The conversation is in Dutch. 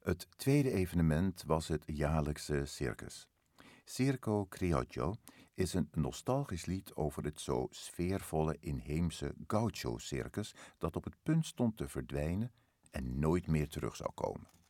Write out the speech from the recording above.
Het tweede evenement was het jaarlijkse circus. Circo Criollo is een nostalgisch lied over het zo sfeervolle inheemse gaucho-circus dat op het punt stond te verdwijnen en nooit meer terug zou komen.